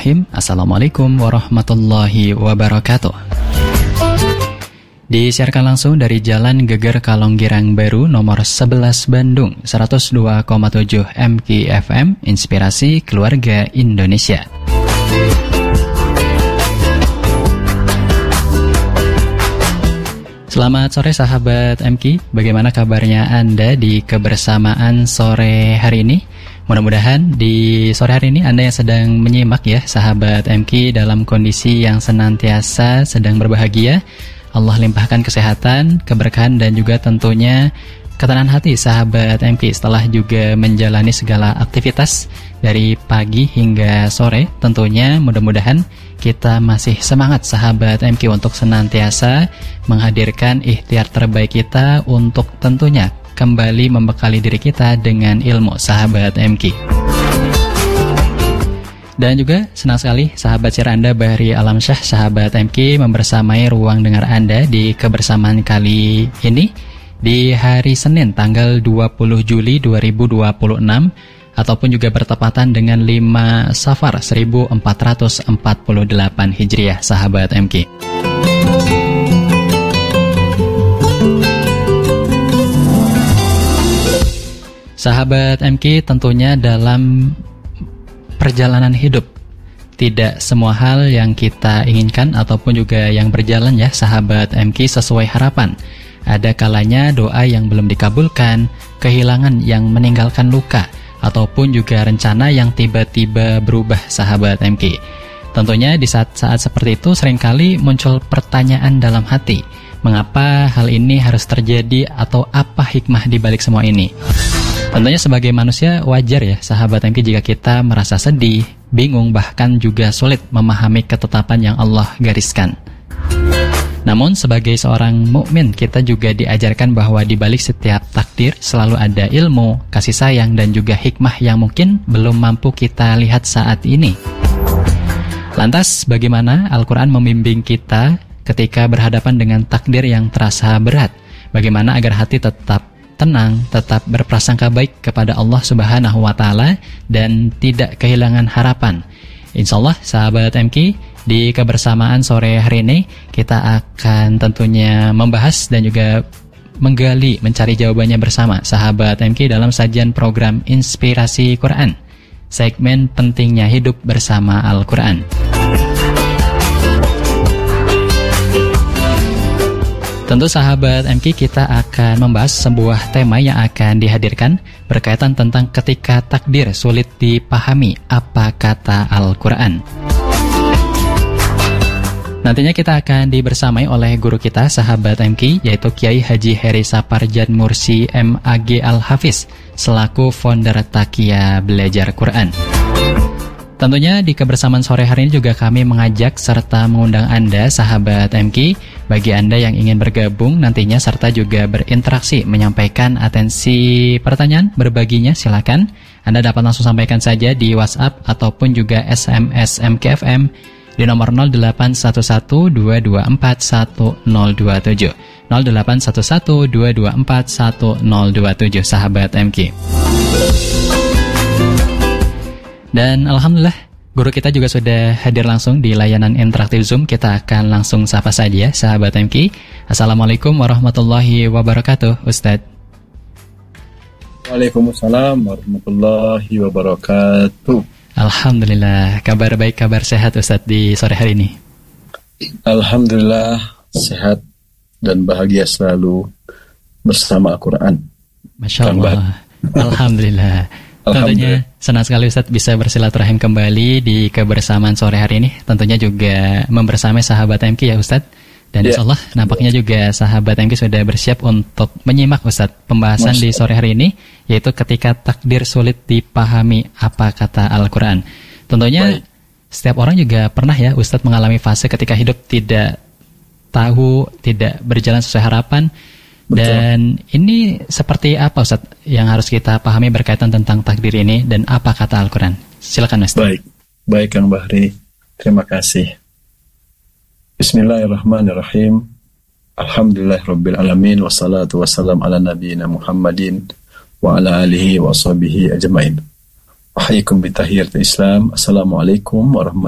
Bismillahirrahmanirrahim. Assalamualaikum warahmatullahi wabarakatuh. Disiarkan langsung dari Jalan Geger Kalonggirang Baru nomor 11 Bandung 102,7 MKFM Inspirasi Keluarga Indonesia. Selamat sore sahabat MK, bagaimana kabarnya Anda di kebersamaan sore hari ini? Mudah-mudahan di sore hari ini Anda yang sedang menyimak ya sahabat MK dalam kondisi yang senantiasa sedang berbahagia. Allah limpahkan kesehatan, keberkahan dan juga tentunya ketenangan hati sahabat MK setelah juga menjalani segala aktivitas dari pagi hingga sore. Tentunya mudah-mudahan kita masih semangat sahabat MK untuk senantiasa menghadirkan ikhtiar terbaik kita untuk tentunya kembali membekali diri kita dengan ilmu sahabat MK. Dan juga senang sekali sahabat siar Anda Bahri Alamsyah sahabat MK membersamai ruang dengar Anda di kebersamaan kali ini di hari Senin tanggal 20 Juli 2026 ataupun juga bertepatan dengan 5 Safar 1448 Hijriah sahabat MK. Sahabat MK, tentunya dalam perjalanan hidup tidak semua hal yang kita inginkan ataupun juga yang berjalan ya sahabat MK sesuai harapan. Ada kalanya doa yang belum dikabulkan, kehilangan yang meninggalkan luka, ataupun juga rencana yang tiba-tiba berubah sahabat MK. Tentunya di saat-saat seperti itu seringkali muncul pertanyaan dalam hati, mengapa hal ini harus terjadi atau apa hikmah di balik semua ini? Tentunya sebagai manusia wajar ya sahabat MK jika kita merasa sedih, bingung, bahkan juga sulit memahami ketetapan yang Allah gariskan. Namun sebagai seorang mukmin kita juga diajarkan bahwa di balik setiap takdir selalu ada ilmu, kasih sayang dan juga hikmah yang mungkin belum mampu kita lihat saat ini. Lantas bagaimana Al-Quran membimbing kita ketika berhadapan dengan takdir yang terasa berat? Bagaimana agar hati tetap tenang, tetap berprasangka baik kepada Allah Subhanahu wa Ta'ala dan tidak kehilangan harapan? Insyaallah sahabat MK, di kebersamaan sore hari ini kita akan tentunya membahas dan juga menggali, mencari jawabannya bersama sahabat MK dalam sajian program Inspirasi Quran, segmen pentingnya hidup bersama Al-Quran. Tentu sahabat MK, kita akan membahas sebuah tema yang akan dihadirkan berkaitan tentang ketika takdir sulit dipahami, apa kata Al-Quran. Nantinya kita akan dibersamai oleh guru kita sahabat MK, yaitu Kiai Haji Heri Saparjad Mursi MAG Al-Hafiz selaku founder Takia Belajar Quran. Tentunya di kebersamaan sore hari ini juga kami mengajak serta mengundang Anda sahabat MK, bagi Anda yang ingin bergabung nantinya serta juga berinteraksi menyampaikan atensi pertanyaan berbaginya, silakan Anda dapat langsung sampaikan saja di WhatsApp ataupun juga SMS MKFM di nomor 081122410027 081122410027 sahabat MK. Dan alhamdulillah guru kita juga sudah hadir langsung di layanan interaktif Zoom. Kita akan langsung sapa saja sahabat MK. Assalamualaikum warahmatullahi wabarakatuh Ustadz. Waalaikumsalam warahmatullahi wabarakatuh. Alhamdulillah, kabar baik, kabar sehat Ustadz di sore hari ini. Alhamdulillah sehat dan bahagia selalu bersama Al-Quran. Masya Allah. Alhamdulillah. Tentunya senang sekali Ustadz bisa bersilaturahim kembali di kebersamaan sore hari ini. Tentunya juga membersamai sahabat MK ya Ustadz. Dan insya Allah nampaknya juga sahabat MK sudah bersiap untuk menyimak Ustadz pembahasan di sore hari ini, yaitu ketika takdir sulit dipahami, apa kata Al-Quran. Tentunya setiap orang juga pernah ya Ustadz mengalami fase ketika hidup tidak tahu, tidak berjalan sesuai harapan. Betul. Dan ini seperti apa Ustadz yang harus kita pahami berkaitan tentang takdir ini dan apa kata Al-Quran? Silakan Ustadz. Baik Kang Bahri, terima kasih. Bismillahirrahmanirrahim. Alhamdulillahirabbil alamin wassalatu wassalam ala nabiyyina Muhammadin wa ala alihi wa sahbihi ajmain. Wahaikum bitahiyatul Islam. Assalamualaikum warahmatullahi